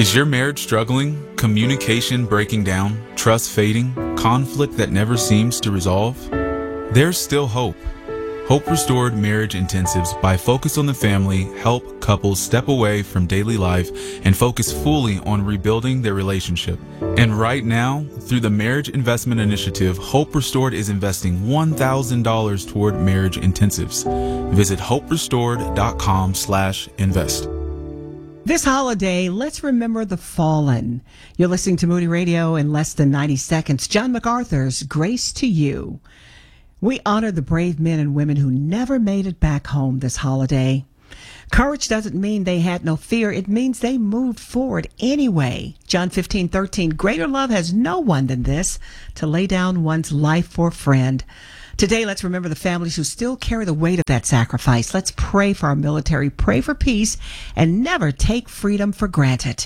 Is your marriage struggling? Communication breaking down? Trust fading? Conflict that never seems to resolve? There's still hope. Hope Restored Marriage Intensives by Focus on the Family help couples step away from daily life and focus fully on rebuilding their relationship. And right now, through the Marriage Investment Initiative, Hope Restored is investing $1,000 toward marriage intensives. Visit hoperestored.com/invest. This holiday, let's remember the fallen. You're listening to Moody Radio in less than 90 seconds. John MacArthur's Grace to You. We honor the brave men and women who never made it back home this holiday. Courage doesn't mean they had no fear. It means they moved forward anyway. John 15:13, greater love has no one than this, to lay down one's life for a friend. Today, let's remember the families who still carry the weight of that sacrifice. Let's pray for our military, pray for peace, and never take freedom for granted.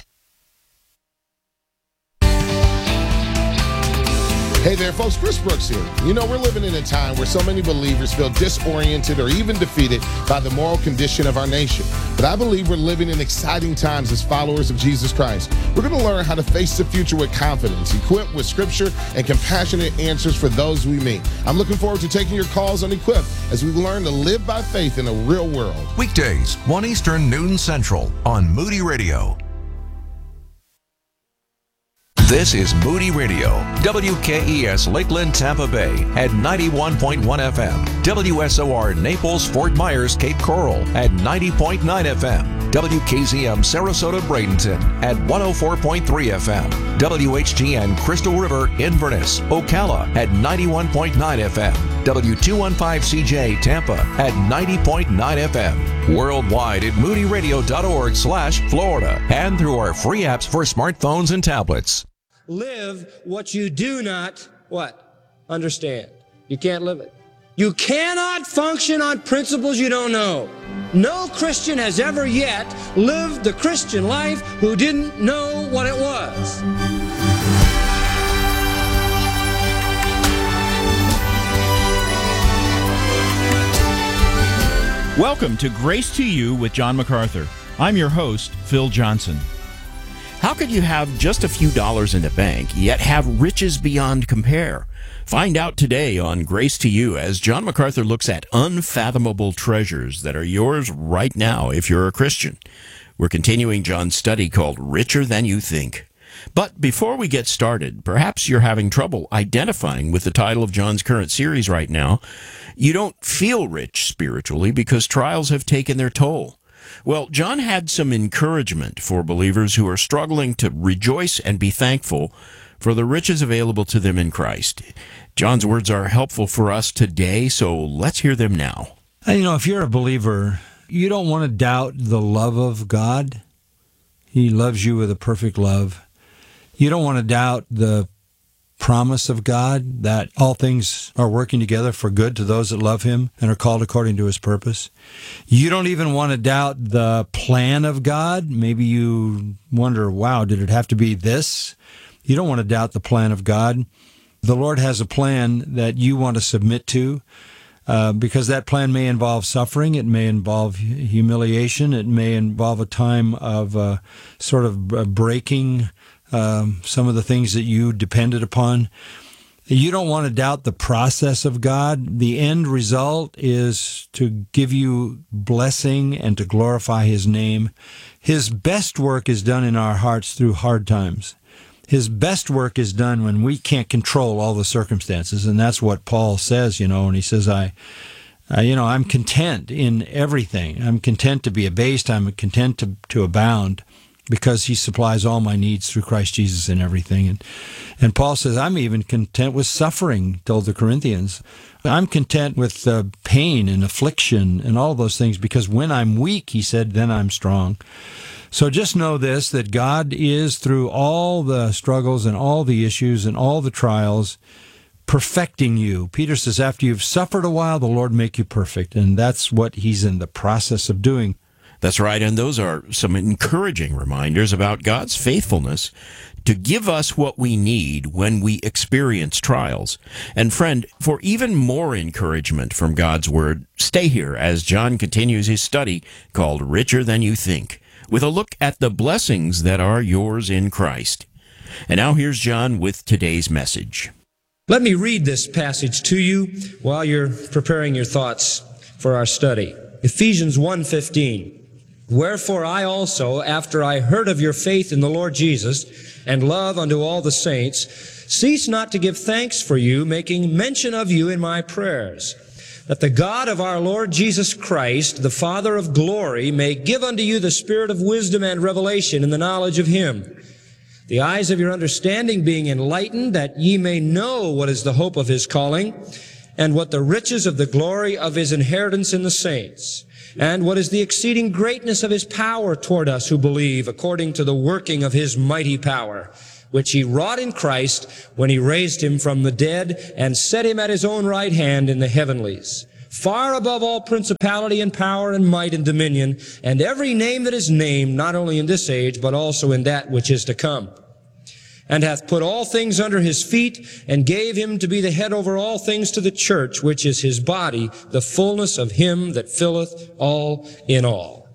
Hey there, folks. Chris Brooks here. You know, we're living in a time where so many believers feel disoriented or even defeated by the moral condition of our nation. But I believe we're living in exciting times as followers of Jesus Christ. We're going to learn how to face the future with confidence, equipped with scripture and compassionate answers for those we meet. I'm looking forward to taking your calls on Equip as we learn to live by faith in a real world. Weekdays, 1 Eastern, noon Central on Moody Radio. This is Moody Radio, WKES Lakeland, Tampa Bay at 91.1 FM, WSOR Naples, Fort Myers, Cape Coral at 90.9 FM, WKZM Sarasota, Bradenton at 104.3 FM, WHGN Crystal River, Inverness, Ocala at 91.9 FM, W215CJ Tampa at 90.9 FM, worldwide at moodyradio.org/Florida, and through our free apps for smartphones and tablets. Live what you do not, understand. You can't live it. You cannot function on principles you don't know. No Christian has ever yet lived the Christian life who didn't know what it was. Welcome to Grace to You with John MacArthur. I'm your host, Phil Johnson. How could you have just a few dollars in the bank, yet have riches beyond compare? Find out today on Grace to You as John MacArthur looks at unfathomable treasures that are yours right now if you're a Christian. We're continuing John's study called Richer Than You Think. But before we get started, perhaps you're having trouble identifying with the title of John's current series right now. You don't feel rich spiritually because trials have taken their toll. Well, John had some encouragement for believers who are struggling to rejoice and be thankful for the riches available to them in Christ. John's words are helpful for us today, so let's hear them now. You know, if you're a believer, you don't want to doubt the love of God. He loves you with a perfect love. You don't want to doubt the promise of God that all things are working together for good to those that love Him and are called according to His purpose. You don't even want to doubt the plan of God. Maybe you wonder, wow, did it have to be this? You don't want to doubt the plan of God. The Lord has a plan that you want to submit to because that plan may involve suffering. It may involve humiliation. It may involve a time of sort of breaking some of the things that you depended upon. You don't want to doubt the process of God. The end result is to give you blessing and to glorify His name. His best work is done in our hearts through hard times. His best work is done when we can't control all the circumstances, and that's what Paul says, and he says, I'm content in everything. I'm content to be abased. I'm content to abound, because He supplies all my needs through Christ Jesus in everything. And Paul says, I'm even content with suffering, told the Corinthians. I'm content with pain and affliction and all those things, because when I'm weak, he said, then I'm strong. So just know this, that God is, through all the struggles and all the issues and all the trials, perfecting you. Peter says, after you've suffered a while, the Lord make you perfect. And that's what He's in the process of doing. That's right, and those are some encouraging reminders about God's faithfulness to give us what we need when we experience trials. And friend, for even more encouragement from God's Word, stay here as John continues his study called Richer Than You Think. with a look at the blessings that are yours in Christ. And now here's John with today's message. Let me read this passage to you while you're preparing your thoughts for our study. Ephesians 1:15. Wherefore I also, after I heard of your faith in the Lord Jesus and love unto all the saints, cease not to give thanks for you, making mention of you in my prayers, that the God of our Lord Jesus Christ, the Father of glory, may give unto you the spirit of wisdom and revelation in the knowledge of him, the eyes of your understanding being enlightened, that ye may know what is the hope of his calling, and what the riches of the glory of his inheritance in the saints, and what is the exceeding greatness of his power toward us who believe, according to the working of his mighty power, which he wrought in Christ when he raised him from the dead and set him at his own right hand in the heavenlies, far above all principality and power and might and dominion, and every name that is named, not only in this age, but also in that which is to come, and hath put all things under his feet, and gave him to be the head over all things to the church, which is his body, the fullness of him that filleth all in all.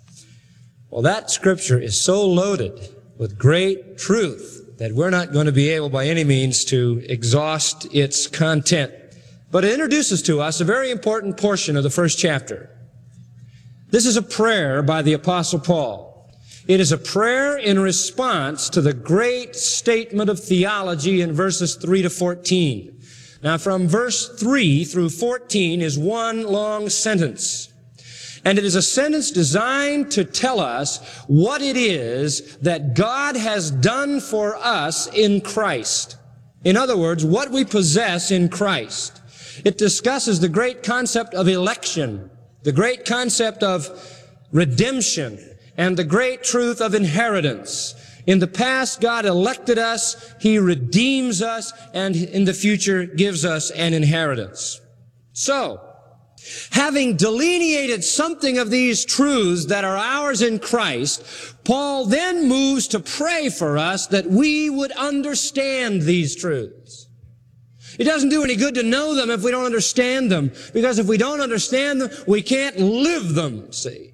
Well, that scripture is so loaded with great truth that we're not going to be able by any means to exhaust its content. But it introduces to us a very important portion of the first chapter. This is a prayer by the Apostle Paul. It is a prayer in response to the great statement of theology in verses 3 to 14. Now, from verse 3 through 14 is one long sentence. And it is a sentence designed to tell us what it is that God has done for us in Christ. In other words, what we possess in Christ. It discusses the great concept of election, the great concept of redemption, and the great truth of inheritance. In the past, God elected us, he redeems us, and in the future gives us an inheritance. So, having delineated something of these truths that are ours in Christ, Paul then moves to pray for us that we would understand these truths. It doesn't do any good to know them if we don't understand them, because if we don't understand them, we can't live them, see.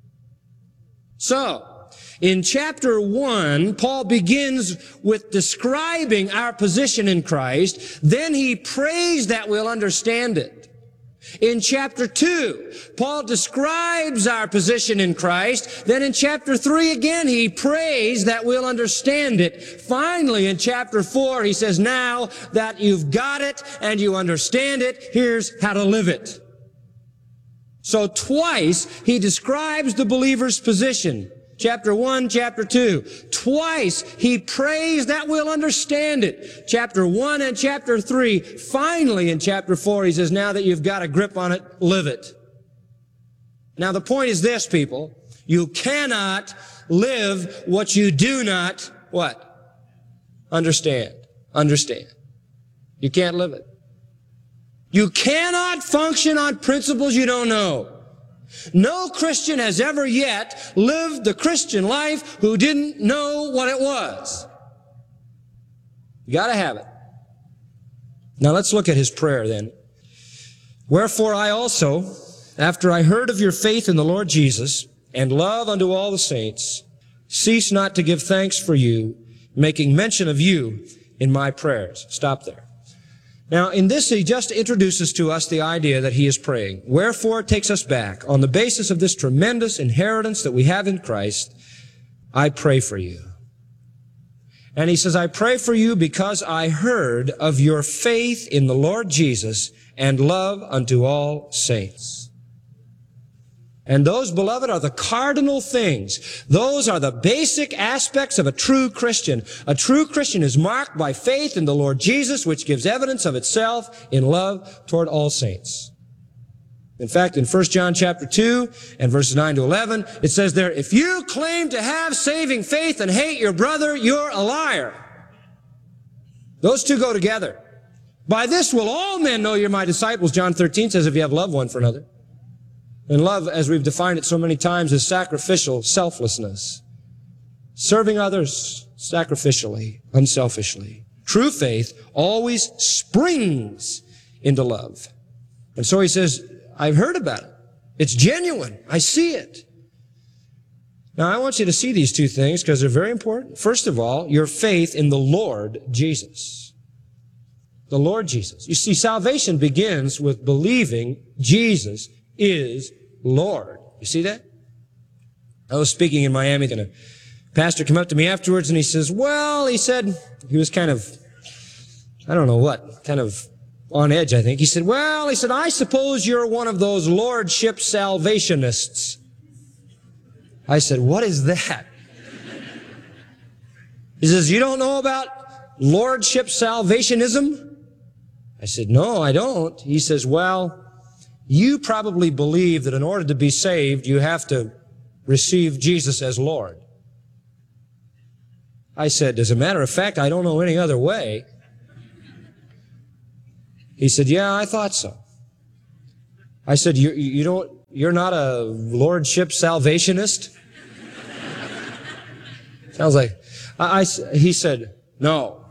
So, in chapter 1, Paul begins with describing our position in Christ. Then he prays that we'll understand it. In chapter 2, Paul describes our position in Christ. Then in chapter 3 again, he prays that we'll understand it. Finally, in chapter 4, he says, now that you've got it and you understand it, here's how to live it. So twice he describes the believer's position. Chapter 1, chapter 2. Twice he prays that we'll understand it. Chapter 1 and chapter 3. Finally in chapter 4 he says, now that you've got a grip on it, live it. Now the point is this, people. You cannot live what you do not, what? Understand. Understand. You can't live it. You cannot function on principles you don't know. No Christian has ever yet lived the Christian life who didn't know what it was. You gotta have it. Now let's look at his prayer then. Wherefore I also, after I heard of your faith in the Lord Jesus and love unto all the saints, cease not to give thanks for you, making mention of you in my prayers. Stop there. Now, in this, he just introduces to us the idea that he is praying. Wherefore, it takes us back. On the basis of this tremendous inheritance that we have in Christ, I pray for you. And he says, I pray for you because I heard of your faith in the Lord Jesus and love unto all saints. And those, beloved, are the cardinal things. Those are the basic aspects of a true Christian. A true Christian is marked by faith in the Lord Jesus, which gives evidence of itself in love toward all saints. In fact, in 1 John chapter 2 and verses 9 to 11, it says there, if you claim to have saving faith and hate your brother, you're a liar. Those two go together. By this will all men know you're my disciples, John 13 says, if you have love one for another. And love, as we've defined it so many times, is sacrificial selflessness. Serving others sacrificially, unselfishly. True faith always springs into love. And so he says, I've heard about it. It's genuine. I see it. Now, I want you to see these two things because they're very important. First of all, your faith in the Lord Jesus. The Lord Jesus. You see, salvation begins with believing Jesus is Lord. You see that? I was speaking in Miami, and a pastor came up to me afterwards, and he says, well, he said, he was kind of, I don't know what, kind of on edge, I think. He said, well, he said, I suppose you're one of those lordship salvationists. I said, what is that? He says, you don't know about lordship salvationism? I said, no, I don't. He says, well, you probably believe that in order to be saved, you have to receive Jesus as Lord. I said, as a matter of fact, I don't know any other way. He said, yeah, I thought so. I said, you're not a lordship salvationist? Sounds like, he said, no.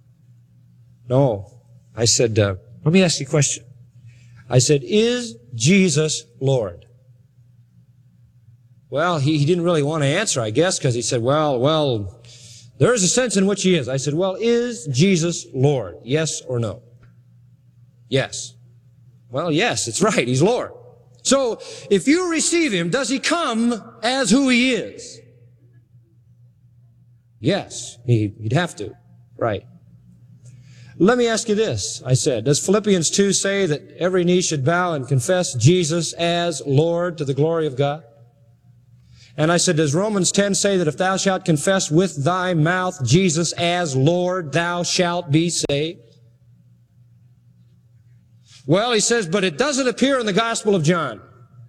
I said, let me ask you a question. I said, is Jesus Lord? Well, he didn't really want to answer, I guess, because he said, well, there is a sense in which he is. I said, well, is Jesus Lord? Yes or no? Yes. Well, yes, it's right. He's Lord. So, if you receive him, does he come as who he is? Yes. He'd have to. Right. Let me ask you this, I said. Does Philippians 2 say that every knee should bow and confess Jesus as Lord to the glory of God? And I said, does Romans 10 say that if thou shalt confess with thy mouth Jesus as Lord, thou shalt be saved? Well, he says, but it doesn't appear in the Gospel of John.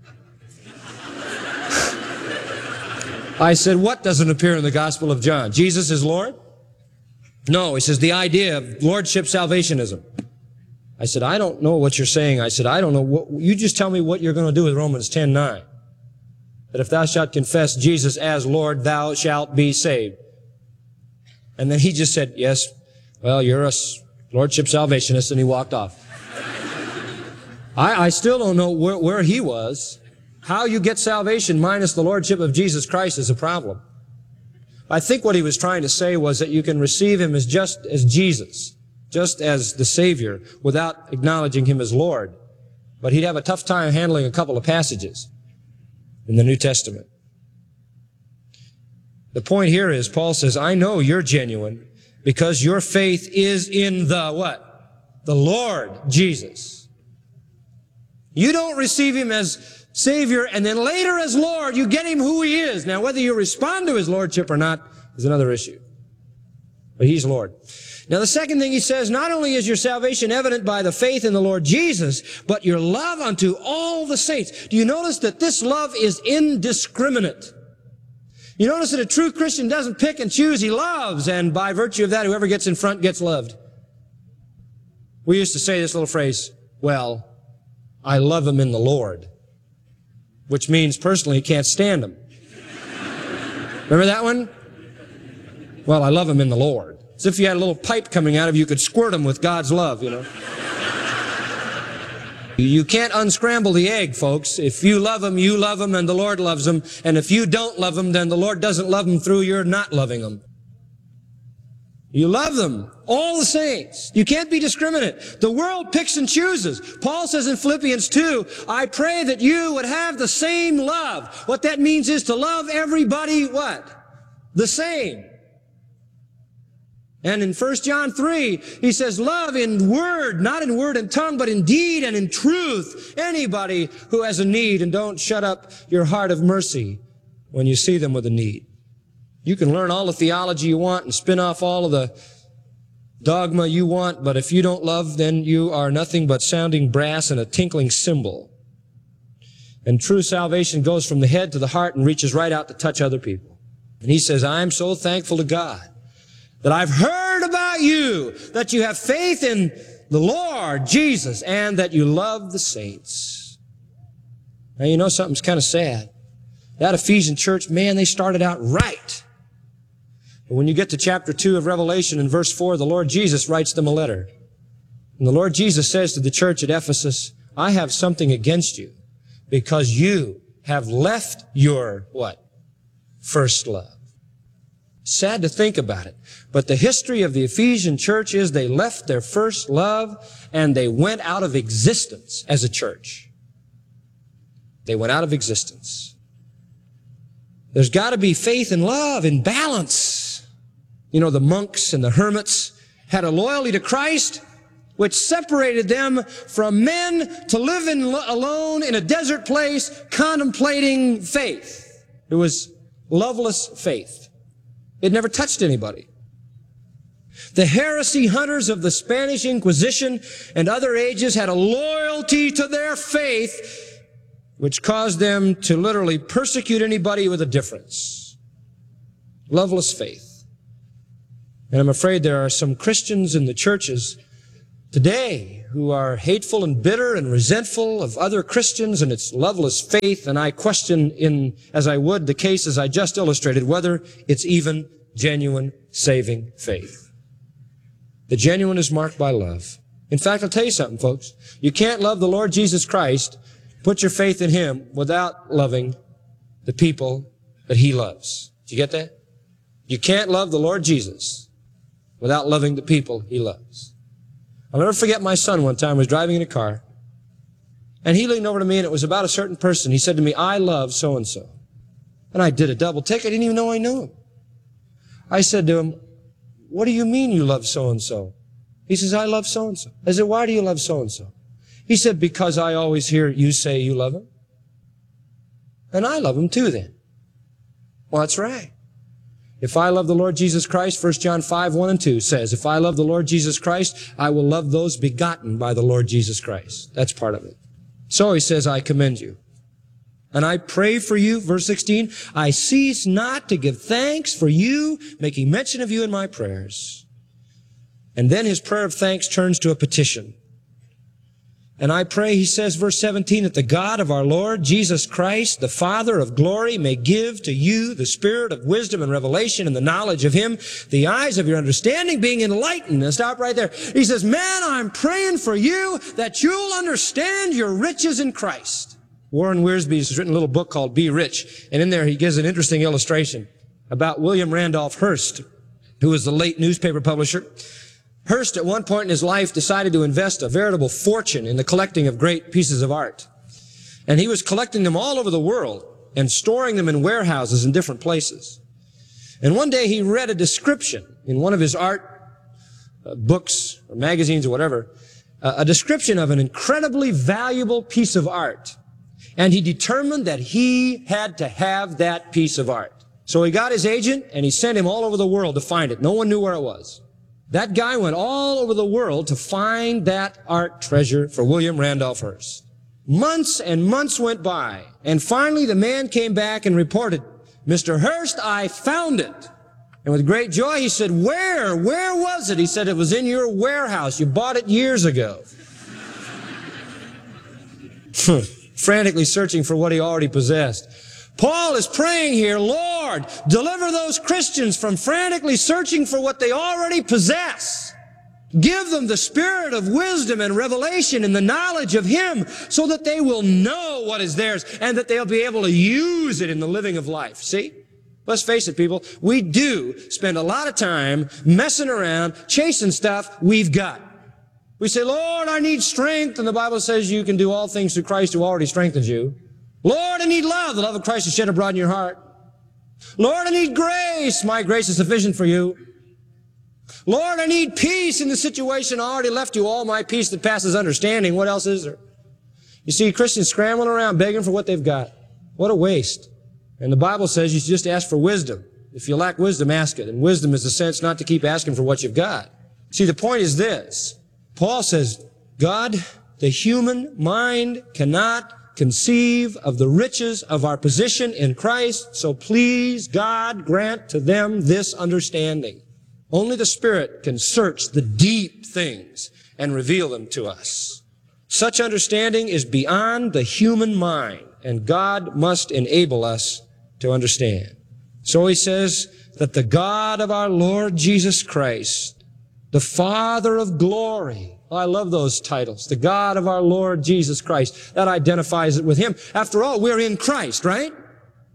I said, what doesn't appear in the Gospel of John? Jesus is Lord? No, he says, the idea of lordship salvationism. I said, I don't know what you're saying. I said, I don't know. You just tell me what you're going to do with Romans 10:9. That if thou shalt confess Jesus as Lord, thou shalt be saved. And then he just said, yes, well, you're a lordship salvationist, and he walked off. I still don't know where he was. How you get salvation minus the lordship of Jesus Christ is a problem. I think what he was trying to say was that you can receive him as just as Jesus, just as the Savior, without acknowledging him as Lord. But he'd have a tough time handling a couple of passages in the New Testament. The point here is, Paul says, I know you're genuine because your faith is in the what? The Lord Jesus. You don't receive him as Savior, and then later as Lord, you get him who he is. Now, whether you respond to his lordship or not is another issue. But he's Lord. Now, the second thing he says, not only is your salvation evident by the faith in the Lord Jesus, but your love unto all the saints. Do you notice that this love is indiscriminate? You notice that a true Christian doesn't pick and choose. He loves, and by virtue of that, whoever gets in front gets loved. We used to say this little phrase, well, I love him in the Lord. Which means personally he can't stand them. Remember that one? Well, I love him in the Lord. As if you had a little pipe coming out of you, you could squirt him with God's love, you know. You can't unscramble the egg, folks. If you love him, and the Lord loves him. And if you don't love him, then the Lord doesn't love him through your not loving him. You love them, all the saints. You can't be discriminate. The world picks and chooses. Paul says in Philippians 2, I pray that you would have the same love. What that means is to love everybody, what? The same. And in 1 John 3, he says, love in word, not in word and tongue, but in deed and in truth. Anybody who has a need, and don't shut up your heart of mercy when you see them with a need. You can learn all the theology you want and spin off all of the dogma you want, but if you don't love, then you are nothing but sounding brass and a tinkling cymbal. And true salvation goes from the head to the heart and reaches right out to touch other people. And he says, I'm so thankful to God that I've heard about you, that you have faith in the Lord Jesus, and that you love the saints. Now, you know something's kind of sad. That Ephesian church, man, they started out right. But when you get to chapter 2 of Revelation in verse 4, the Lord Jesus writes them a letter. And the Lord Jesus says to the church at Ephesus, I have something against you because you have left your what? first love. Sad to think about it, but the history of the Ephesian church is they left their first love and they went out of existence as a church. They went out of existence. There's got to be faith and love in balance. You know, the monks and the hermits had a loyalty to Christ which separated them from men to live alone in a desert place contemplating faith. It was loveless faith. It never touched anybody. The heresy hunters of the Spanish Inquisition and other ages had a loyalty to their faith which caused them to literally persecute anybody with a difference. Loveless faith. And I'm afraid there are some Christians in the churches today who are hateful and bitter and resentful of other Christians and its loveless faith, and I question, as I would the cases I just illustrated, whether it's even genuine saving faith. The genuine is marked by love. In fact, I'll tell you something, folks. You can't love the Lord Jesus Christ, put your faith in Him, without loving the people that He loves. Do you get that? You can't love the Lord Jesus without loving the people He loves. I'll never forget my son one time was driving in a car, and he leaned over to me, and it was about a certain person. He said to me, "I love so-and-so." And I did a double take. I didn't even know I knew him. I said to him, "What do you mean you love so-and-so?" He says, "I love so-and-so." I said, "Why do you love so-and-so?" He said, "Because I always hear you say you love him. And I love him too then." Well, that's right. If I love the Lord Jesus Christ, 1 John 5, 1 and 2 says, if I love the Lord Jesus Christ, I will love those begotten by the Lord Jesus Christ. That's part of it. So he says, I commend you. And I pray for you, verse 16, I cease not to give thanks for you, making mention of you in my prayers. And then his prayer of thanks turns to a petition. And I pray, he says, verse 17, that the God of our Lord Jesus Christ, the Father of glory, may give to you the spirit of wisdom and revelation and the knowledge of Him, the eyes of your understanding being enlightened. And stop right there. He says, man, I'm praying for you that you'll understand your riches in Christ. Warren Wiersbe has written a little book called Be Rich. And in there he gives an interesting illustration about William Randolph Hearst, who was the late newspaper publisher. Hearst, at one point in his life, decided to invest a veritable fortune in the collecting of great pieces of art. And he was collecting them all over the world and storing them in warehouses in different places. And one day he read a description in one of his art books or magazines or whatever, a description of an incredibly valuable piece of art. And he determined that he had to have that piece of art. So he got his agent and he sent him all over the world to find it. No one knew where it was. That guy went all over the world to find that art treasure for William Randolph Hearst. Months and months went by, and finally the man came back and reported, "Mr. Hearst, I found it." And with great joy he said, "Where? Where was it?" He said, "It was in your warehouse. You bought it years ago." Frantically searching for what he already possessed. Paul is praying here, Lord, deliver those Christians from frantically searching for what they already possess. Give them the spirit of wisdom and revelation and the knowledge of Him so that they will know what is theirs and that they'll be able to use it in the living of life. See? Let's face it, people. We do spend a lot of time messing around, chasing stuff we've got. We say, Lord, I need strength, and the Bible says you can do all things through Christ who already strengthens you. Lord, I need love. The love of Christ is shed abroad in your heart. Lord, I need grace. My grace is sufficient for you. Lord, I need peace in the situation. I already left you all my peace that passes understanding. What else is there? You see Christians scrambling around begging for what they've got. What a waste. And the Bible says you should just ask for wisdom. If you lack wisdom, ask it. And wisdom is the sense not to keep asking for what you've got. See, the point is this. Paul says, God, the human mind cannot conceive of the riches of our position in Christ, so please, God, grant to them this understanding. Only the Spirit can search the deep things and reveal them to us. Such understanding is beyond the human mind, and God must enable us to understand. So he says that the God of our Lord Jesus Christ, the Father of glory. Oh, I love those titles. The God of our Lord Jesus Christ. That identifies it with Him. After all, we're in Christ, right?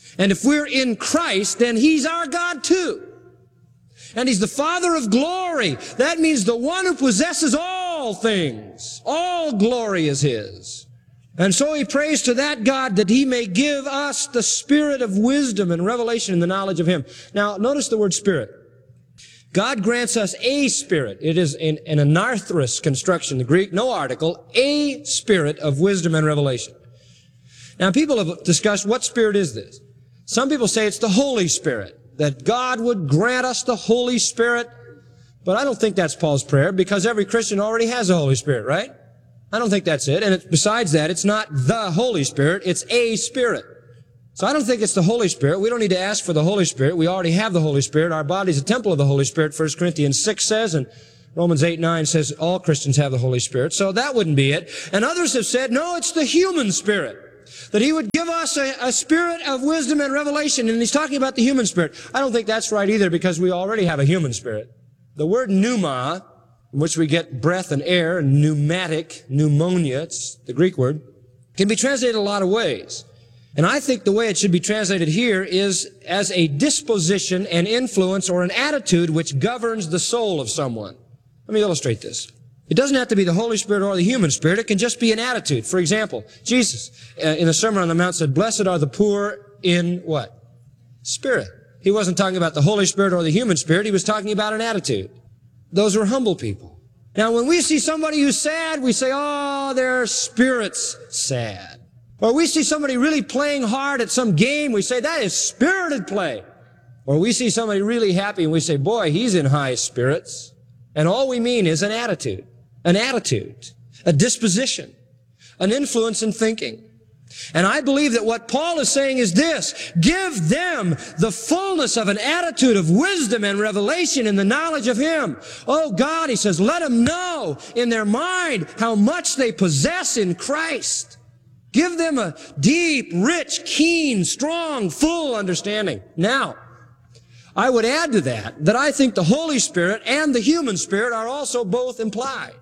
And if we're in Christ, then He's our God too. And He's the Father of glory. That means the one who possesses all things. All glory is His. And so He prays to that God that He may give us the spirit of wisdom and revelation in the knowledge of Him. Now, notice the word spirit. God grants us a spirit. It is an anarthrous construction, the Greek, no article, a spirit of wisdom and revelation. Now, people have discussed what spirit is this. Some people say it's the Holy Spirit, that God would grant us the Holy Spirit. But I don't think that's Paul's prayer, because every Christian already has the Holy Spirit, right? I don't think that's it. And besides that, it's not the Holy Spirit, it's a spirit. So I don't think it's the Holy Spirit. We don't need to ask for the Holy Spirit. We already have the Holy Spirit. Our body's a temple of the Holy Spirit, 1 Corinthians 6 says, and Romans 8:9 says all Christians have the Holy Spirit. So that wouldn't be it. And others have said, no, it's the human spirit. That He would give us a spirit of wisdom and revelation. And He's talking about the human spirit. I don't think that's right either, because we already have a human spirit. The word pneuma, from which we get breath and air, and pneumatic, pneumonia, it's the Greek word, can be translated a lot of ways. And I think the way it should be translated here is as a disposition, an influence, or an attitude which governs the soul of someone. Let me illustrate this. It doesn't have to be the Holy Spirit or the human spirit. It can just be an attitude. For example, Jesus, in the Sermon on the Mount, said, blessed are the poor in what? Spirit. He wasn't talking about the Holy Spirit or the human spirit. He was talking about an attitude. Those were humble people. Now, when we see somebody who's sad, we say, oh, their spirit's sad. Or we see somebody really playing hard at some game, we say, that is spirited play. Or we see somebody really happy and we say, boy, he's in high spirits. And all we mean is an attitude, a disposition, an influence in thinking. And I believe that what Paul is saying is this: give them the fullness of an attitude of wisdom and revelation in the knowledge of Him. Oh God, he says, let them know in their mind how much they possess in Christ. Give them a deep, rich, keen, strong, full understanding. Now, I would add to that I think the Holy Spirit and the human spirit are also both implied.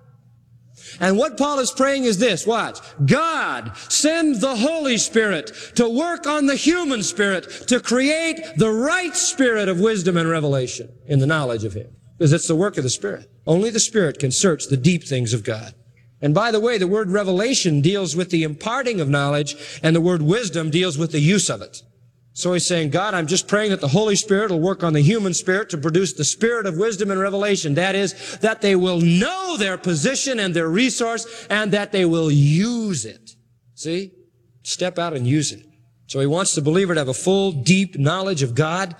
And what Paul is praying is this, watch. God, send the Holy Spirit to work on the human spirit to create the right spirit of wisdom and revelation in the knowledge of Him. Because it's the work of the Spirit. Only the Spirit can search the deep things of God. And by the way, the word revelation deals with the imparting of knowledge, and the word wisdom deals with the use of it. So he's saying, God, I'm just praying that the Holy Spirit will work on the human spirit to produce the spirit of wisdom and revelation. That is, that they will know their position and their resource, and that they will use it. See? Step out and use it. So he wants the believer to have a full, deep knowledge of God.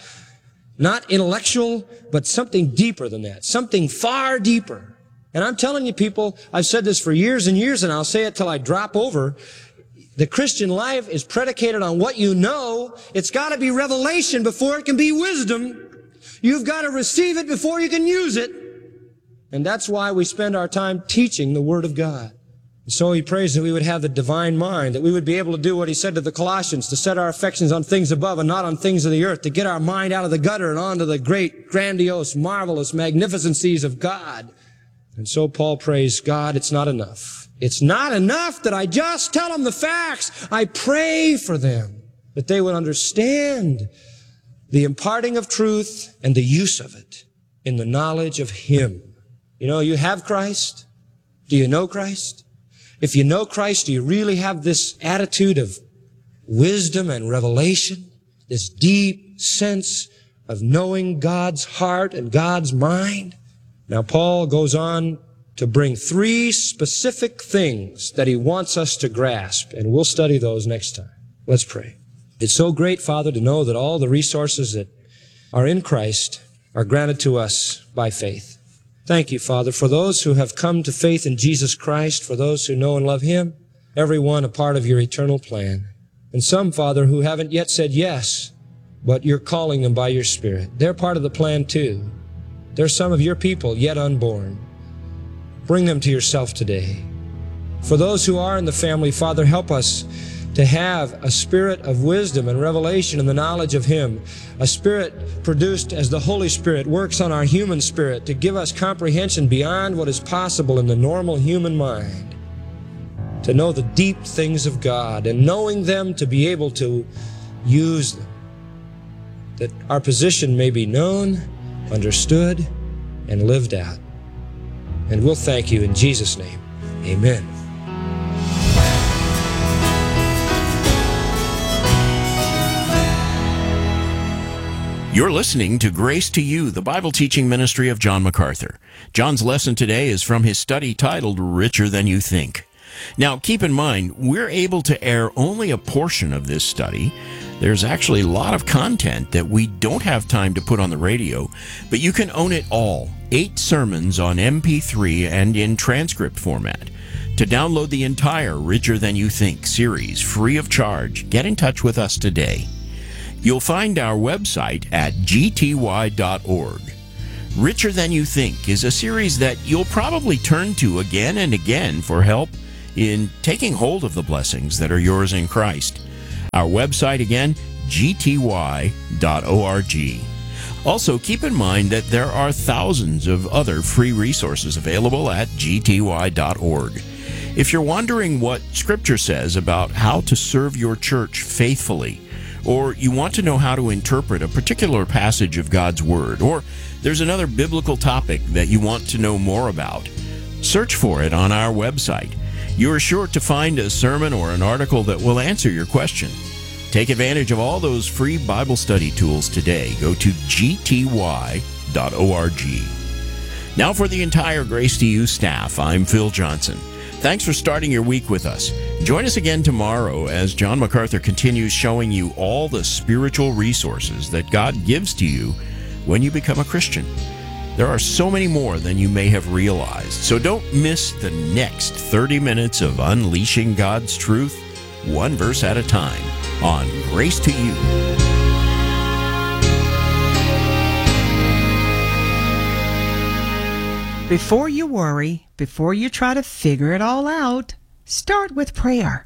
Not intellectual, but something deeper than that. Something far deeper. And I'm telling you, people, I've said this for years and years, and I'll say it till I drop over. The Christian life is predicated on what you know. It's got to be revelation before it can be wisdom. You've got to receive it before you can use it. And that's why we spend our time teaching the Word of God. And so he prays that we would have the divine mind, that we would be able to do what he said to the Colossians, to set our affections on things above and not on things of the earth, to get our mind out of the gutter and onto the great, grandiose, marvelous magnificencies of God. And so Paul prays, God, it's not enough. It's not enough that I just tell them the facts. I pray for them, that they would understand the imparting of truth and the use of it in the knowledge of Him. You know, you have Christ. Do you know Christ? If you know Christ, do you really have this attitude of wisdom and revelation, this deep sense of knowing God's heart and God's mind? Now, Paul goes on to bring 3 specific things that he wants us to grasp, and we'll study those next time. Let's pray. It's so great, Father, to know that all the resources that are in Christ are granted to us by faith. Thank you, Father, for those who have come to faith in Jesus Christ, for those who know and love Him, everyone a part of your eternal plan. And some, Father, who haven't yet said yes, but you're calling them by your Spirit. They're part of the plan too. There's some of your people yet unborn. Bring them to yourself today. For those who are in the family, Father, help us to have a spirit of wisdom and revelation in the knowledge of Him, a spirit produced as the Holy Spirit works on our human spirit to give us comprehension beyond what is possible in the normal human mind, to know the deep things of God, and knowing them to be able to use them that our position may be known, understood, and lived out. And we'll thank you in Jesus' name. Amen. You're listening to Grace to You, the Bible teaching ministry of John MacArthur. John's lesson today is from his study titled Richer Than You Think. Now, keep in mind, we're able to air only a portion of this study. There's actually a lot of content that we don't have time to put on the radio, but you can own it all, 8 sermons on MP3 and in transcript format. To download the entire Richer Than You Think series free of charge, get in touch with us today. You'll find our website at gty.org. Richer Than You Think is a series that you'll probably turn to again and again for help in taking hold of the blessings that are yours in Christ. Our website again, gty.org. Also, keep in mind that there are thousands of other free resources available at gty.org. If you're wondering what Scripture says about how to serve your church faithfully, or you want to know how to interpret a particular passage of God's Word, or there's another biblical topic that you want to know more about, search for it on our website. You are sure to find a sermon or an article that will answer your question. Take advantage of all those free Bible study tools today. Go to gty.org. Now for the entire Grace to You staff, I'm Phil Johnson. Thanks for starting your week with us. Join us again tomorrow as John MacArthur continues showing you all the spiritual resources that God gives to you when you become a Christian. There are so many more than you may have realized, so don't miss the next 30 minutes of unleashing God's truth, one verse at a time, on Grace to You. Before you worry, before you try to figure it all out, start with prayer.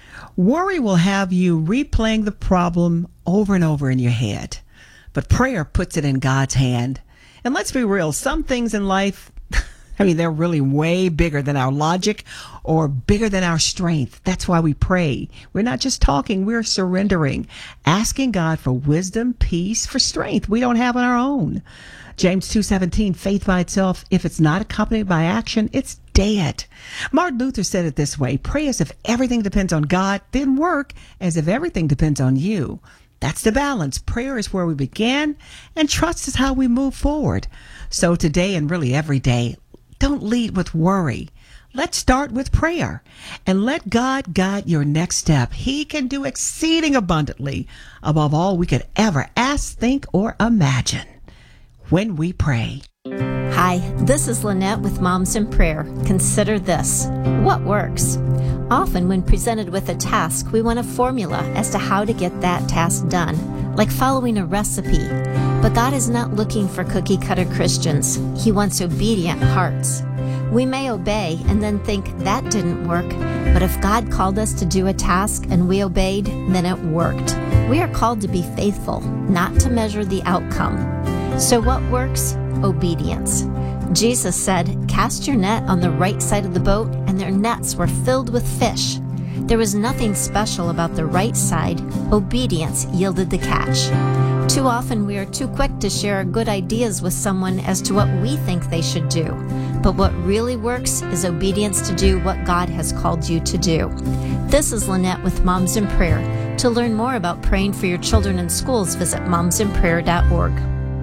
Worry will have you replaying the problem over and over in your head, but prayer puts it in God's hand. And let's be real, some things in life, they're really way bigger than our logic or bigger than our strength. That's why we pray. We're not just talking, we're surrendering, asking God for wisdom, peace, for strength we don't have on our own. James 2:17, faith by itself, if it's not accompanied by action, it's dead. Martin Luther said it this way, pray as if everything depends on God, then work as if everything depends on you. That's the balance. Prayer is where we begin, and trust is how we move forward. So today and really every day, don't lead with worry. Let's start with prayer and let God guide your next step. He can do exceeding abundantly above all we could ever ask, think, or imagine when we pray. Hi, this is Lynette with Moms in Prayer. Consider this. What works? Often when presented with a task, we want a formula as to how to get that task done, like following a recipe. But God is not looking for cookie-cutter Christians. He wants obedient hearts. We may obey and then think that didn't work, but if God called us to do a task and we obeyed, then it worked. We are called to be faithful, not to measure the outcome. So what works? Obedience. Jesus said, cast your net on the right side of the boat, and their nets were filled with fish. There was nothing special about the right side. Obedience yielded the catch. Too often we are too quick to share our good ideas with someone as to what we think they should do. But what really works is obedience to do what God has called you to do. This is Lynette with Moms in Prayer. To learn more about praying for your children in schools, visit momsinprayer.org.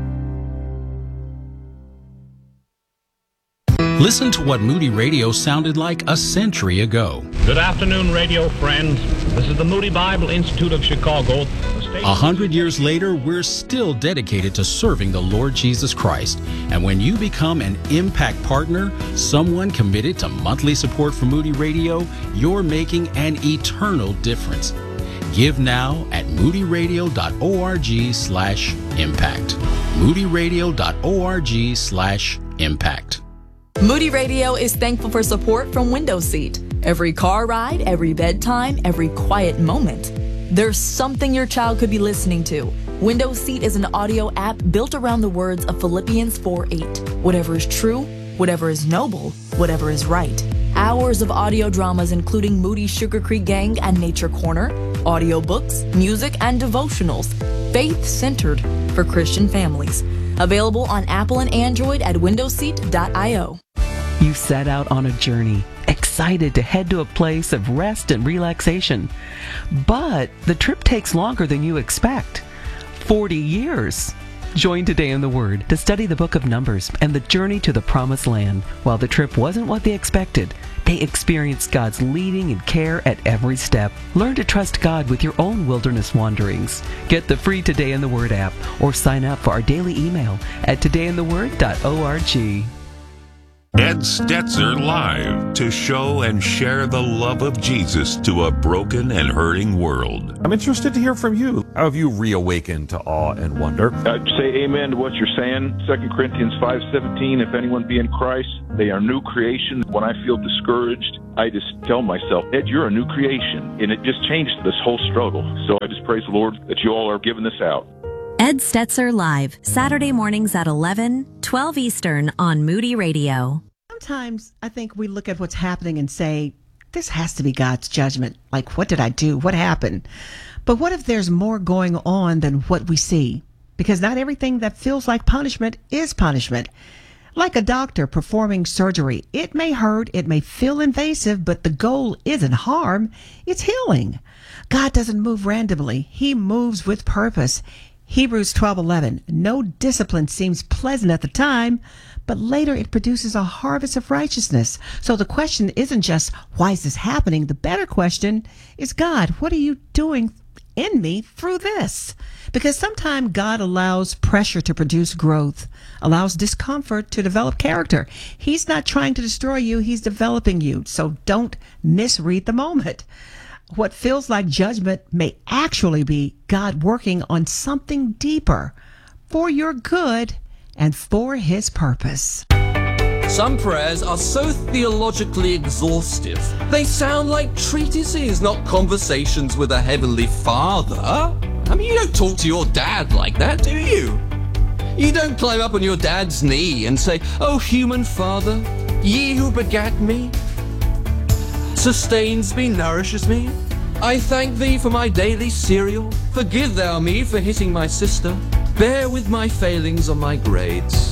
Listen to what Moody Radio sounded like a century ago. Good afternoon, radio friends. This is the Moody Bible Institute of Chicago. 100 years later, we're still dedicated to serving the Lord Jesus Christ. And when you become an Impact Partner, someone committed to monthly support for Moody Radio, you're making an eternal difference. Give now at moodyradio.org/impact. moodyradio.org/impact. Moody Radio is thankful for support from Window Seat. Every car ride, every bedtime, every quiet moment. There's something your child could be listening to. Window Seat is an audio app built around the words of Philippians 4:8. Whatever is true, whatever is noble, whatever is right. Hours of audio dramas including Moody Sugar Creek Gang and Nature Corner, audiobooks, music, and devotionals. Faith-centered, for Christian families. Available on Apple and Android at windowseat.io. You set out on a journey, excited to head to a place of rest and relaxation. But the trip takes longer than you expect. 40 years. Join Today in the Word to study the book of Numbers and the journey to the Promised Land. While the trip wasn't what they expected, they experienced God's leading and care at every step. Learn to trust God with your own wilderness wanderings. Get the free Today in the Word app or sign up for our daily email at todayintheword.org. Ed Stetzer Live, to show and share the love of Jesus to a broken and hurting world. I'm interested to hear from you. How have you reawakened to awe and wonder? I'd say amen to what you're saying. 2 Corinthians 5:17, if anyone be in Christ, they are new creation. When I feel discouraged, I just tell myself, Ed, you're a new creation. And it just changed this whole struggle. So I just praise the Lord that you all are giving this out. Ed Stetzer Live, Saturday mornings at 11, 12 Eastern on Moody Radio. Sometimes I think we look at what's happening and say, this has to be God's judgment. Like, what did I do? What happened? But what if there's more going on than what we see? Because not everything that feels like punishment is punishment. Like a doctor performing surgery, it may hurt, it may feel invasive, but the goal isn't harm, it's healing. God doesn't move randomly. He moves with purpose. Hebrews 12:11, no discipline seems pleasant at the time, but later it produces a harvest of righteousness. So the question isn't just, why is this happening? The better question is, God, what are you doing in me through this? Because sometimes God allows pressure to produce growth, allows discomfort to develop character. He's not trying to destroy you, he's developing you. So don't misread the moment. What feels like judgment may actually be God working on something deeper for your good and for his purpose. Some prayers are so theologically exhaustive. They sound like treatises, not conversations with a heavenly Father. I mean, you don't talk to your dad like that, do you? You don't climb up on your dad's knee and say, "Oh, human Father, ye who begat me, sustains me, nourishes me. I thank thee for my daily cereal. Forgive thou me for hitting my sister. Bear with my failings on my grades."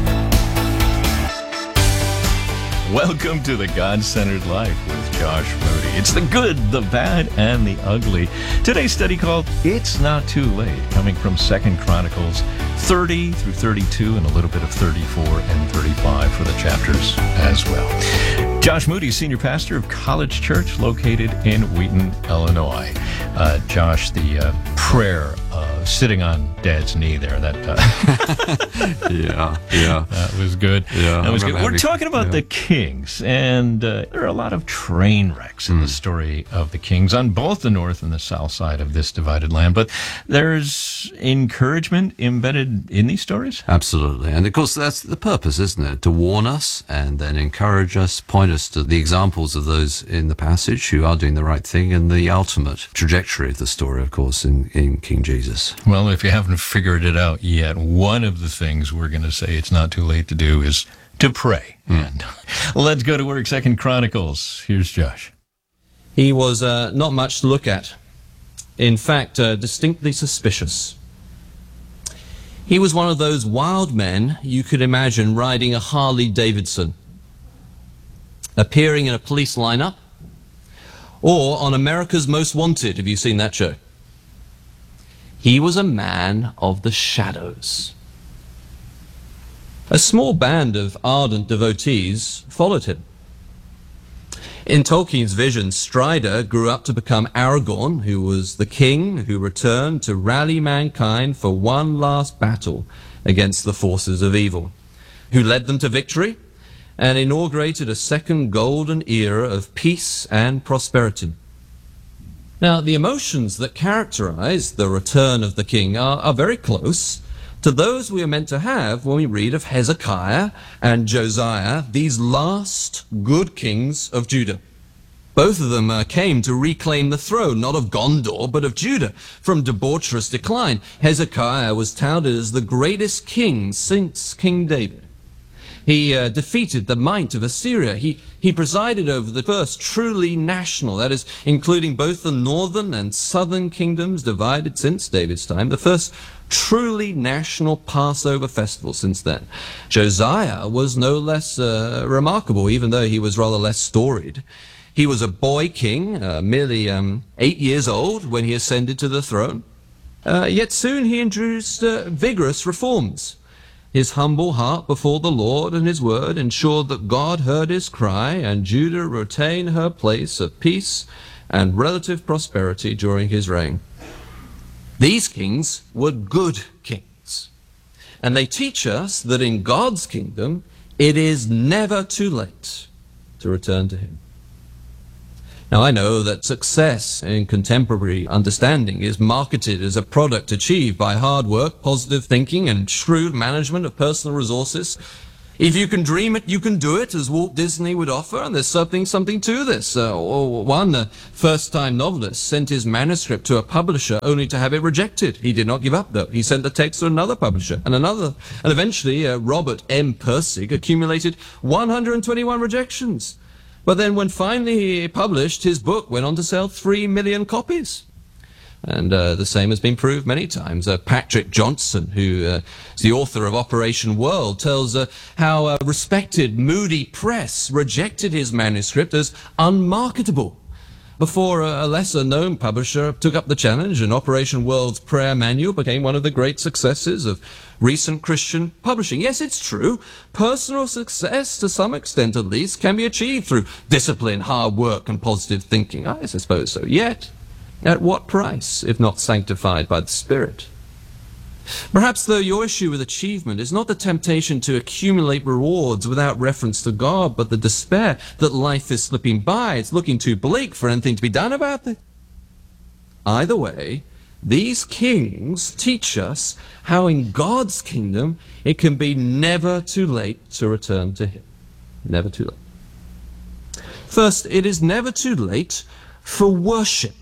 Welcome to the God-Centered Life with Josh Moody. It's the good, the bad, and the ugly. Today's study called It's Not Too Late, coming from 2 Chronicles 30 through 32 and a little bit of 34 and 35 for the chapters as well. Josh Moody, senior pastor of College Church located in Wheaton, Illinois. Josh, the prayer sitting on Dad's knee there, that yeah, that was good. Yeah, that was good. We're talking about the Kings, and there are a lot of train wrecks in the story of the Kings on both the north and the south side of this divided land. But there's encouragement embedded in these stories. Absolutely, and of course that's the purpose, isn't it? To warn us and then encourage us, point us to the examples of those in the passage who are doing the right thing, and the ultimate trajectory of the story, of course, in King Jesus. Well, if you haven't figured it out yet, one of the things we're going to say it's not too late to do is to pray. And let's go to work. 2 Chronicles. Here's Josh. He was not much to look at. In fact, distinctly suspicious. He was one of those wild men you could imagine riding a Harley Davidson, appearing in a police lineup, or on America's Most Wanted. Have you seen that show? He was a man of the shadows. A small band of ardent devotees followed him. In Tolkien's vision, Strider grew up to become Aragorn, who was the king who returned to rally mankind for one last battle against the forces of evil, who led them to victory and inaugurated a second golden era of peace and prosperity. Now, the emotions that characterize the return of the king are very close to those we are meant to have when we read of Hezekiah and Josiah, these last good kings of Judah. Both of them came to reclaim the throne, not of Gondor, but of Judah, from debaucherous decline. Hezekiah was touted as the greatest king since King David. He defeated the might of Assyria. He presided over the first truly national, that is, including both the northern and southern kingdoms divided since David's time, the first truly national Passover festival since then. Josiah was no less remarkable, even though he was rather less storied. He was a boy king, merely 8 years old when he ascended to the throne. Yet soon he introduced vigorous reforms. His humble heart before the Lord and his word ensured that God heard his cry and Judah retained her place of peace and relative prosperity during his reign. These kings were good kings, and they teach us that in God's kingdom it is never too late to return to him. Now, I know that success in contemporary understanding is marketed as a product achieved by hard work, positive thinking, and shrewd management of personal resources. If you can dream it, you can do it, as Walt Disney would offer, and there's something to this. One first-time novelist sent his manuscript to a publisher only to have it rejected. He did not give up, though. He sent the text to another publisher and another, and eventually Robert M. Pirsig accumulated 121 rejections. But then when finally he published, his book went on to sell 3 million copies. And the same has been proved many times. Patrick Johnson, who is the author of Operation World, tells how respected Moody Press rejected his manuscript as unmarketable before a lesser-known publisher took up the challenge, and Operation World's prayer manual became one of the great successes of recent Christian publishing. Yes, it's true. Personal success, to some extent at least, can be achieved through discipline, hard work, and positive thinking. I suppose so. Yet, at what price, if not sanctified by the Spirit? Perhaps, though, your issue with achievement is not the temptation to accumulate rewards without reference to God, but the despair that life is slipping by. It's looking too bleak for anything to be done about it. Either way, these kings teach us how in God's kingdom it can be never too late to return to Him. Never too late. First, it is never too late for worship.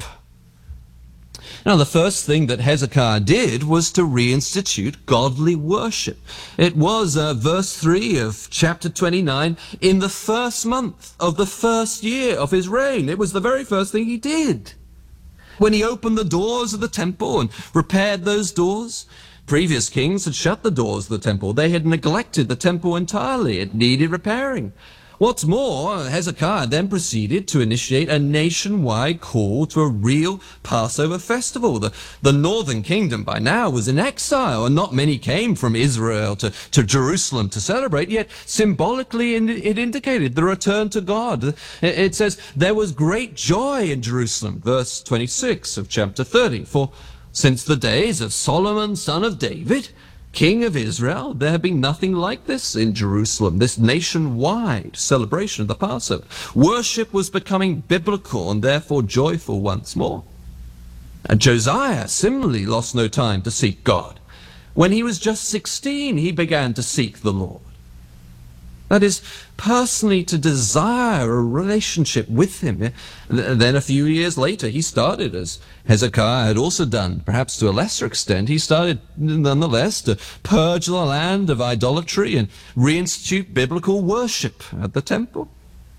Now, the first thing that Hezekiah did was to reinstitute godly worship. It was verse 3 of chapter 29, in the first month of the first year of his reign. It was the very first thing he did. When he opened the doors of the temple and repaired those doors, previous kings had shut the doors of the temple. They had neglected the temple entirely. It needed repairing. What's more, Hezekiah then proceeded to initiate a nationwide call to a real Passover festival. The northern kingdom by now was in exile, and not many came from Israel to Jerusalem to celebrate, yet symbolically it indicated the return to God. It says, there was great joy in Jerusalem, verse 26 of chapter 30, for since the days of Solomon, son of David, King of Israel, there had been nothing like this in Jerusalem, this nationwide celebration of the Passover. Worship was becoming biblical and therefore joyful once more. And Josiah similarly lost no time to seek God. When he was just 16, he began to seek the Lord. That is, personally to desire a relationship with him. Then a few years later, he started, as Hezekiah had also done, perhaps to a lesser extent, he started nonetheless to purge the land of idolatry and reinstitute biblical worship at the temple.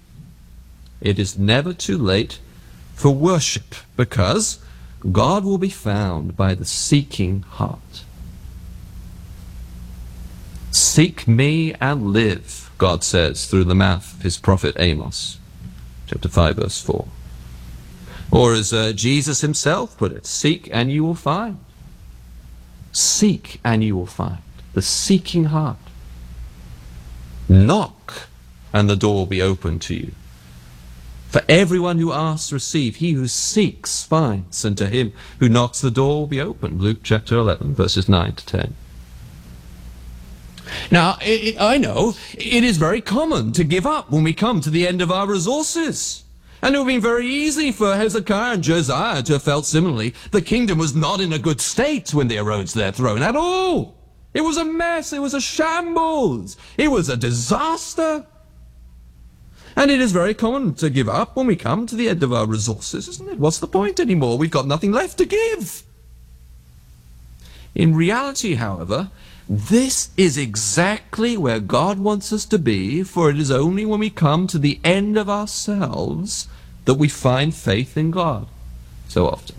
It is never too late for worship, because God will be found by the seeking heart. Seek me and live, God says through the mouth of his prophet Amos, chapter 5, verse 4. Or as Jesus himself put it, seek and you will find. Seek and you will find. The seeking heart. Knock and the door will be opened to you. For everyone who asks, receive. He who seeks, finds. And to him who knocks, the door will be opened. Luke chapter 11, verses 9 to 10. Now, I know it is very common to give up when we come to the end of our resources. And it would have been very easy for Hezekiah and Josiah to have felt similarly. The kingdom was not in a good state when they arose to their throne at all. It was a mess. It was a shambles. It was a disaster. And it is very common to give up when we come to the end of our resources, isn't it? What's the point anymore? We've got nothing left to give. In reality, however, This is exactly where God wants us to be, for it is only when we come to the end of ourselves that we find faith in God so often.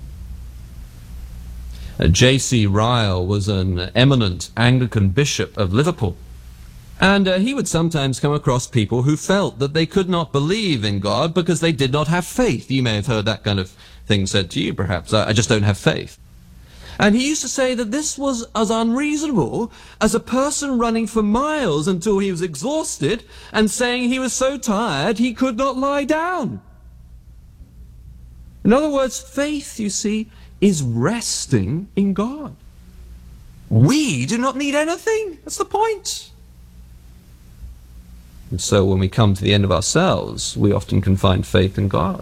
J.C. Ryle was an eminent Anglican bishop of Liverpool, and he would sometimes come across people who felt that they could not believe in God because they did not have faith. You may have heard that kind of thing said to you, perhaps. I just don't have faith. And he used to say that this was as unreasonable as a person running for miles until he was exhausted and saying he was so tired he could not lie down. In other words, faith, you see, is resting in God. We do not need anything. That's the point. And so when we come to the end of ourselves, we often can find faith in God.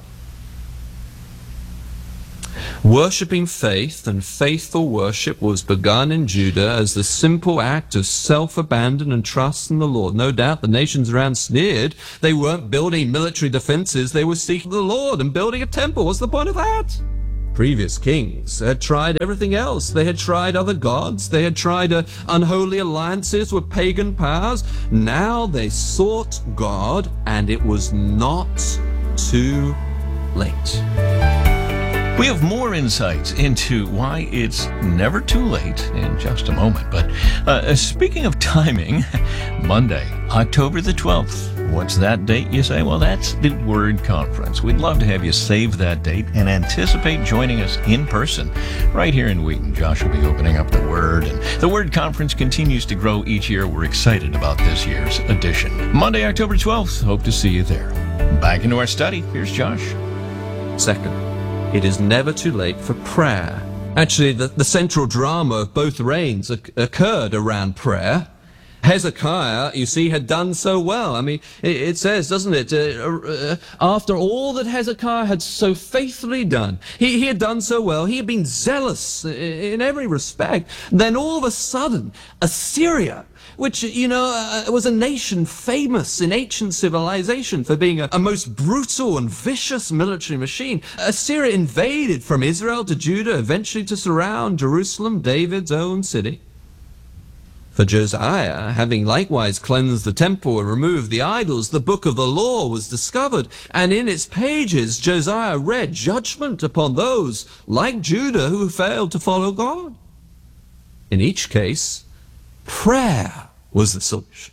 Worshipping faith and faithful worship was begun in Judah as the simple act of self-abandon and trust in the Lord. No doubt the nations around sneered. They weren't building military defenses. They were seeking the Lord and building a temple. What's the point of that? Previous kings had tried everything else. They had tried other gods. They had tried unholy alliances with pagan powers. Now they sought God, and it was not too late. We have more insights into why it's never too late in just a moment. But speaking of timing, Monday, October the 12th. What's that date, you say? Well, that's the Word Conference. We'd love to have you save that date and anticipate joining us in person right here in Wheaton. Josh will be opening up the Word, and the Word Conference continues to grow each year. We're excited about this year's edition. Monday, October 12th. Hope to see you there. Back into our study. Here's Josh. Second, it is never too late for prayer. Actually, the central drama of both reigns occurred around prayer. Hezekiah, you see, had done so well. I mean, it says, doesn't it, after all that Hezekiah had so faithfully done, he had done so well, he had been zealous in every respect. Then all of a sudden, Assyria, which, was a nation famous in ancient civilization for being a most brutal and vicious military machine. Assyria invaded from Israel to Judah, eventually to surround Jerusalem, David's own city. For Josiah, having likewise cleansed the temple and removed the idols, the book of the law was discovered, and in its pages Josiah read judgment upon those, like Judah, who failed to follow God. In each case, prayer was the solution.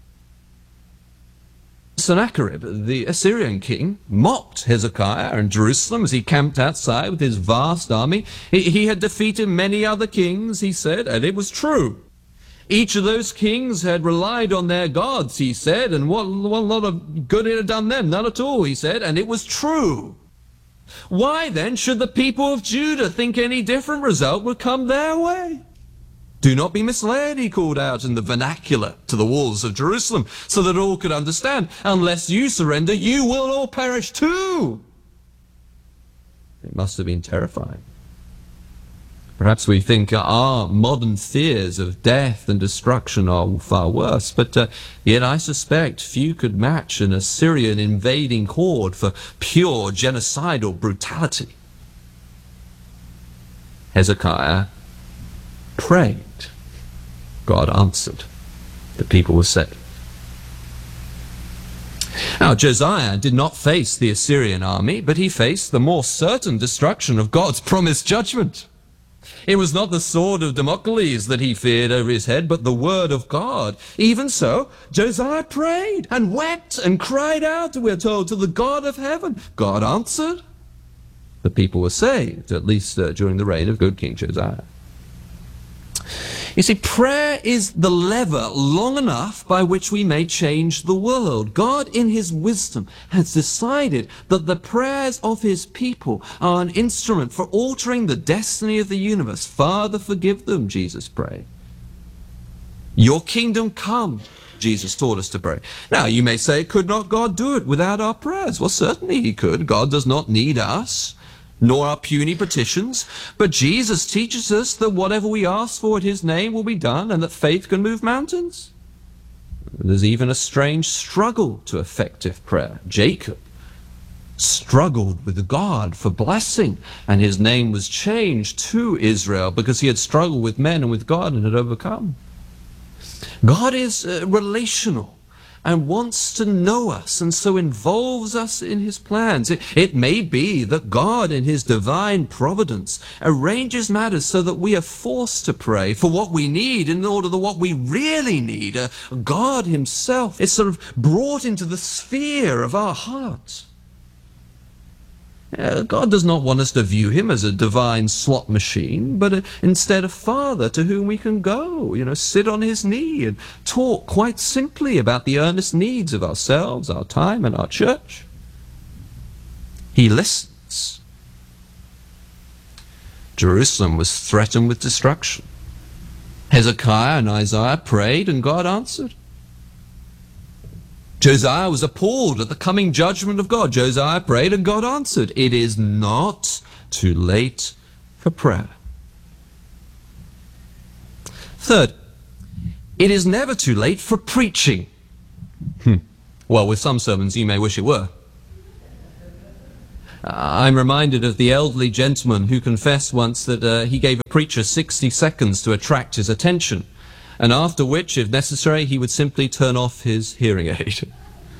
Sennacherib, the Assyrian king, mocked Hezekiah in Jerusalem as he camped outside with his vast army. He had defeated many other kings, he said, and it was true. Each of those kings had relied on their gods, he said, and what lot of good it had done them? None at all, he said, and it was true. Why then should the people of Judah think any different result would come their way? Do not be misled, he called out in the vernacular to the walls of Jerusalem, so that all could understand. Unless you surrender, you will all perish too. It must have been terrifying. Perhaps we think our modern fears of death and destruction are far worse, but yet I suspect few could match an Assyrian invading horde for pure genocidal brutality. Hezekiah prayed. God answered. The people were saved. Now, Josiah did not face the Assyrian army, but he faced the more certain destruction of God's promised judgment. It was not the sword of Damocles that he feared over his head, but the word of God. Even so, Josiah prayed and wept and cried out, we're told, to the God of heaven. God answered. The people were saved, at least during the reign of good King Josiah. You see, prayer is the lever long enough by which we may change the world. God, in his wisdom, has decided that the prayers of his people are an instrument for altering the destiny of the universe. Father, forgive them, Jesus prayed. Your kingdom come, Jesus taught us to pray. Now, you may say, could not God do it without our prayers? Well, certainly he could. God does not need us, nor our puny petitions. But Jesus teaches us that whatever we ask for in his name will be done, and that faith can move mountains. There's even a strange struggle to effective prayer. Jacob struggled with God for blessing, and his name was changed to Israel because he had struggled with men and with God and had overcome. God is relational and wants to know us, and so involves us in his plans. It may be that God in his divine providence arranges matters so that we are forced to pray for what we need in order that what we really need, God himself, is sort of brought into the sphere of our hearts. God does not want us to view him as a divine slot machine, but instead a father to whom we can go, sit on his knee and talk quite simply about the earnest needs of ourselves, our time, and our church. He listens. Jerusalem was threatened with destruction. Hezekiah and Isaiah prayed, and God answered. Josiah was appalled at the coming judgment of God. Josiah prayed and God answered. It is not too late for prayer. Third, it is never too late for preaching. Well, with some sermons you may wish it were. I'm reminded of the elderly gentleman who confessed once that he gave a preacher 60 seconds to attract his attention, and after which, if necessary, he would simply turn off his hearing aid.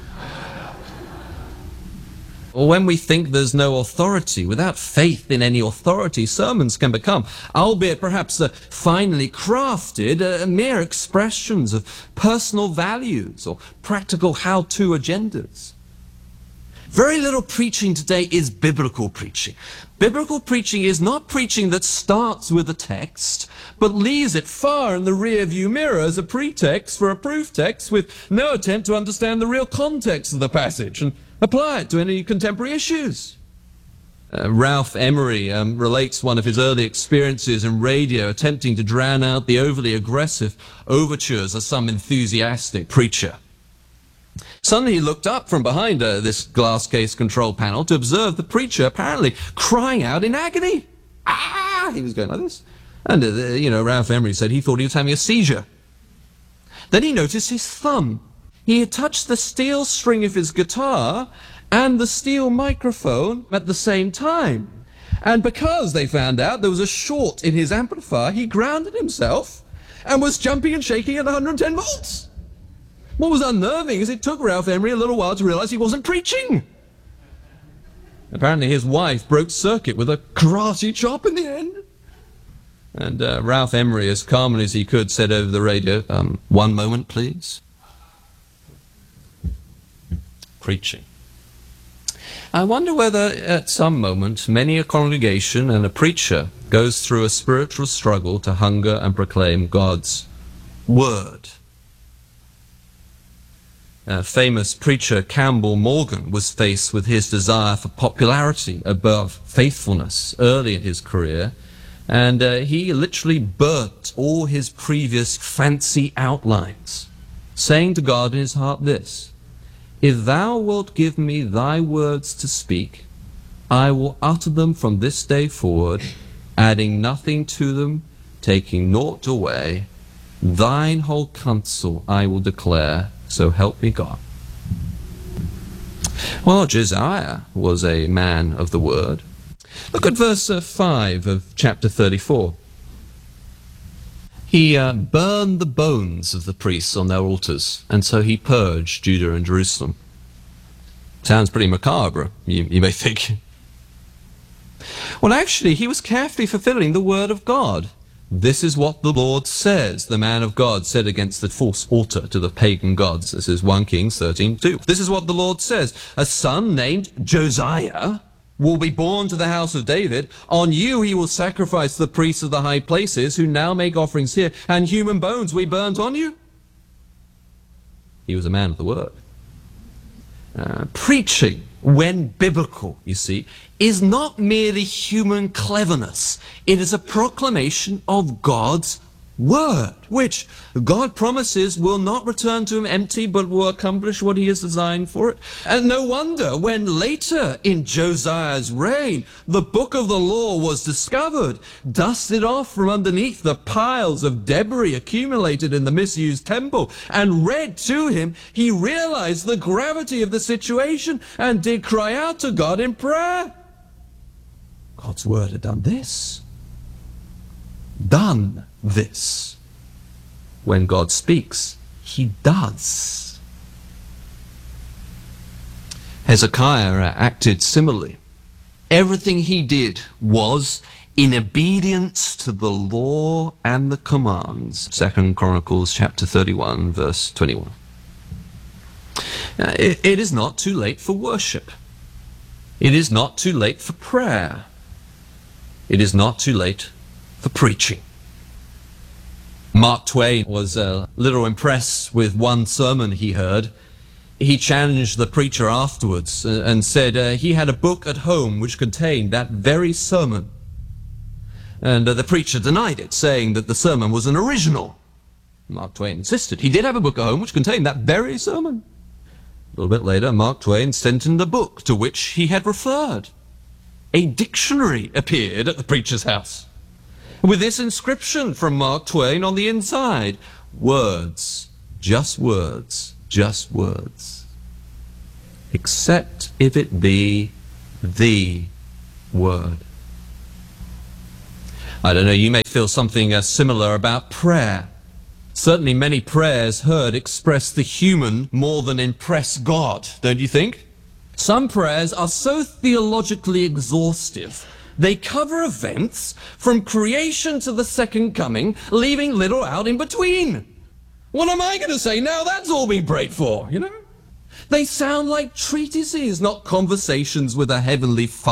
Or when we think there's no authority, without faith in any authority, sermons can become, albeit perhaps finely crafted, mere expressions of personal values or practical how-to agendas. Very little preaching today is biblical preaching. Biblical preaching is not preaching that starts with a text, but leaves it far in the rear-view mirror as a pretext for a proof text with no attempt to understand the real context of the passage and apply it to any contemporary issues. Ralph Emery relates one of his early experiences in radio attempting to drown out the overly aggressive overtures of some enthusiastic preacher. Suddenly he looked up from behind this glass case control panel to observe the preacher apparently crying out in agony. Ah! He was going like this. And, Ralph Emery said he thought he was having a seizure. Then he noticed his thumb. He had touched the steel string of his guitar and the steel microphone at the same time. And because they found out there was a short in his amplifier, he grounded himself and was jumping and shaking at 110 volts. What was unnerving is it took Ralph Emery a little while to realize he wasn't preaching. Apparently his wife broke circuit with a karate chop in the end. And Ralph Emery, as calmly as he could, said over the radio, "One moment, please." Preaching. I wonder whether at some moment many a congregation and a preacher goes through a spiritual struggle to hunger and proclaim God's word. Famous preacher Campbell Morgan was faced with his desire for popularity above faithfulness early in his career, and he literally burnt all his previous fancy outlines, saying to God in his heart this: "If thou wilt give me thy words to speak, I will utter them from this day forward, adding nothing to them, taking naught away. Thine whole counsel I will declare, so help me God." Well, Josiah was a man of the word. Look at verse 5 of chapter 34. He burned the bones of the priests on their altars, and so he purged Judah and Jerusalem. Sounds pretty macabre, you may think. Well, actually, he was carefully fulfilling the word of God. "This is what the Lord says," the man of God said against the false altar to the pagan gods. This is 1 Kings 13:2. "This is what the Lord says. A son named Josiah will be born to the house of David. On you he will sacrifice the priests of the high places who now make offerings here, and human bones we burnt on you." He was a man of the word. Preaching, when biblical, you see, is not merely human cleverness. It is a proclamation of God's word, which God promises will not return to him empty, but will accomplish what he has designed for it. And no wonder when later in Josiah's reign, the book of the law was discovered, dusted off from underneath the piles of debris accumulated in the misused temple, and read to him, he realized the gravity of the situation and did cry out to God in prayer. God's word had done this. Done this. When God speaks, he does. Hezekiah acted similarly. Everything he did was in obedience to the law and the commands. 2 Chronicles chapter 31, verse 21. It is not too late for worship. It is not too late for prayer. It is not too late for preaching. Mark Twain was a little impressed with one sermon he heard. He challenged the preacher afterwards and said he had a book at home which contained that very sermon. And the preacher denied it, saying that the sermon was an original. Mark Twain insisted. He did have a book at home which contained that very sermon. A little bit later, Mark Twain sent him the book to which he had referred. A dictionary appeared at the preacher's house, with this inscription from Mark Twain on the inside: words, just words, just words. Except if it be the word. I don't know, you may feel something similar about prayer. Certainly many prayers heard express the human more than impress God, don't you think? Some prayers are so theologically exhaustive, they cover events from creation to the second coming, leaving little out in between. What am I going to say now? That's all been prayed for, you know? They sound like treatises, not conversations with a heavenly Father.